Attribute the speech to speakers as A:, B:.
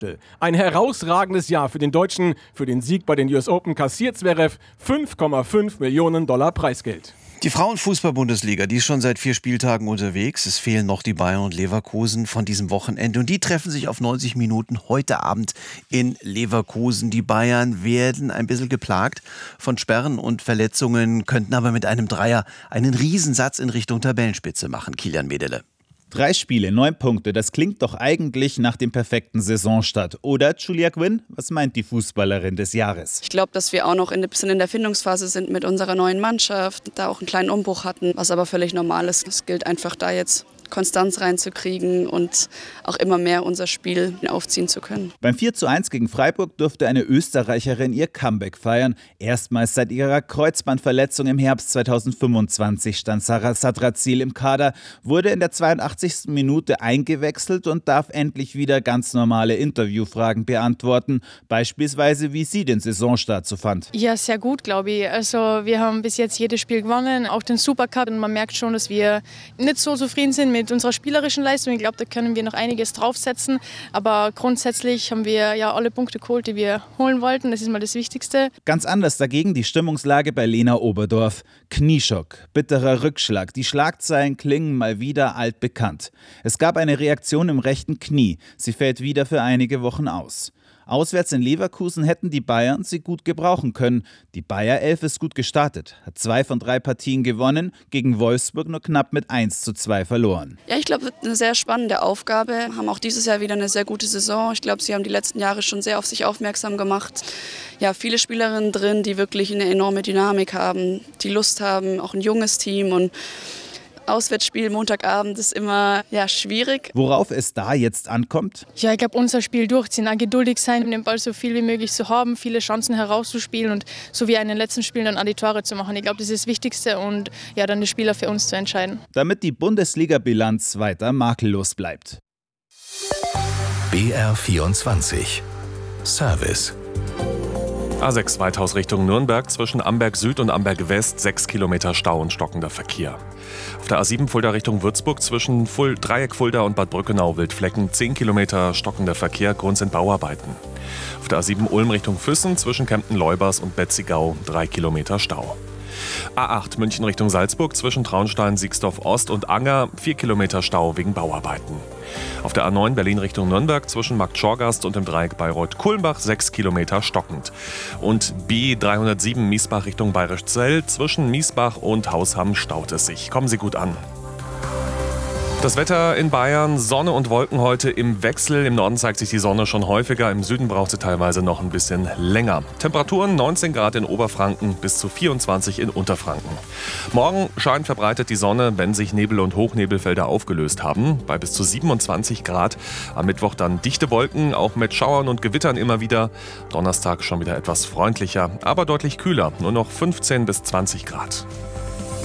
A: Ein herausragendes Jahr für den Deutschen. Für den Sieg bei den US Open kassiert Zverev $5,5 Millionen Preisgeld.
B: Die Frauenfußball-Bundesliga, die ist schon seit 4 Spieltagen unterwegs. Es fehlen noch die Bayern und Leverkusen von diesem Wochenende. Und die treffen sich auf 90 Minuten heute Abend in Leverkusen. Die Bayern werden ein bisschen geplagt von Sperren und Verletzungen, könnten aber mit einem Dreier einen Riesensatz in Richtung Tabellenspitze machen. Kilian Medele.
C: 3 Spiele, 9 Punkte, das klingt doch eigentlich nach dem perfekten Saisonstart. Oder, Julia Quinn, was meint die Fußballerin des Jahres?
D: Ich glaube, dass wir auch noch ein bisschen in der Findungsphase sind mit unserer neuen Mannschaft, da auch einen kleinen Umbruch hatten, was aber völlig normal ist. Es gilt einfach da jetzt Konstanz reinzukriegen und auch immer mehr unser Spiel aufziehen zu können.
C: Beim 4:1 gegen Freiburg durfte eine Österreicherin ihr Comeback feiern. Erstmals seit ihrer Kreuzbandverletzung im Herbst 2025 stand Sarah Sadrazil im Kader, wurde in der 82. Minute eingewechselt und darf endlich wieder ganz normale Interviewfragen beantworten. Beispielsweise, wie sie den Saisonstart so fand.
E: Ja, sehr gut, glaube ich. Also wir haben bis jetzt jedes Spiel gewonnen, auch den Supercup. Und man merkt schon, dass wir nicht so zufrieden sind mit unserer spielerischen Leistung. Ich glaube, da können wir noch einiges draufsetzen. Aber grundsätzlich haben wir ja alle Punkte geholt, die wir holen wollten. Das ist mal das Wichtigste.
C: Ganz anders dagegen die Stimmungslage bei Lena Oberdorf. Knieschock, bitterer Rückschlag. Die Schlagzeilen klingen mal wieder altbekannt. Es gab eine Reaktion im rechten Knie. Sie fällt wieder für einige Wochen aus. Auswärts in Leverkusen hätten die Bayern sie gut gebrauchen können. Die Bayer-Elf ist gut gestartet, hat 2 von 3 Partien gewonnen, gegen Wolfsburg nur knapp mit 1:2 verloren.
D: Ja, ich glaube, es wird eine sehr spannende Aufgabe. Haben auch dieses Jahr wieder eine sehr gute Saison. Ich glaube, sie haben die letzten Jahre schon sehr auf sich aufmerksam gemacht. Ja, viele Spielerinnen drin, die wirklich eine enorme Dynamik haben, die Lust haben, auch ein junges Team und Auswärtsspiel Montagabend ist immer schwierig.
C: Worauf es da jetzt ankommt?
E: Ja, ich glaube, unser Spiel durchziehen, auch geduldig sein, den Ball so viel wie möglich zu haben, viele Chancen herauszuspielen und so wie in den letzten Spielen dann auch die Tore zu machen. Ich glaube, das ist das Wichtigste und ja, dann die Spieler für uns zu entscheiden.
C: Damit die Bundesliga-Bilanz weiter makellos bleibt.
F: BR24 Service.
G: A6 Weithaus Richtung Nürnberg, zwischen Amberg Süd und Amberg West 6 Kilometer Stau und stockender Verkehr. Auf der A7 Fulda Richtung Würzburg, zwischen Dreieck Fulda und Bad Brückenau Wildflecken 10 Kilometer stockender Verkehr, Grund sind Bauarbeiten. Auf der A7 Ulm Richtung Füssen, zwischen Kempten-Leubers und Betzigau 3 Kilometer Stau. A8 München Richtung Salzburg, zwischen Traunstein, Siegsdorf Ost und Anger 4 Kilometer Stau wegen Bauarbeiten. Auf der A9 Berlin Richtung Nürnberg, zwischen Markt-Schorgast und dem Dreieck Bayreuth-Kulmbach 6 Kilometer stockend. Und B307 Miesbach Richtung Bayerischzell, zwischen Miesbach und Hausham staut es sich. Kommen Sie gut an. Das Wetter in Bayern, Sonne und Wolken heute im Wechsel. Im Norden zeigt sich die Sonne schon häufiger, im Süden braucht sie teilweise noch ein bisschen länger. Temperaturen 19 Grad in Oberfranken bis zu 24 in Unterfranken. Morgen scheint verbreitet die Sonne, wenn sich Nebel- und Hochnebelfelder aufgelöst haben, bei bis zu 27 Grad. Am Mittwoch dann dichte Wolken, auch mit Schauern und Gewittern immer wieder. Donnerstag schon wieder etwas freundlicher, aber deutlich kühler, nur noch 15 bis 20 Grad.